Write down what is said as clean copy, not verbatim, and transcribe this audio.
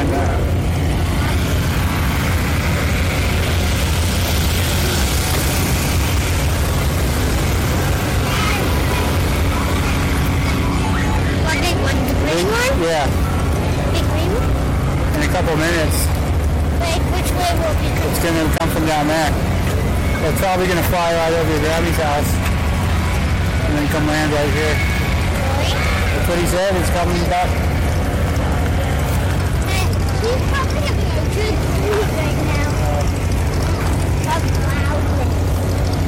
that. Yeah. Big green one? In a couple minutes. Wait, which way will it come? It's going to come from down there. It's probably going to fly right over your Grammy's house. And then come land right here. Really? That's what he said. It's coming back.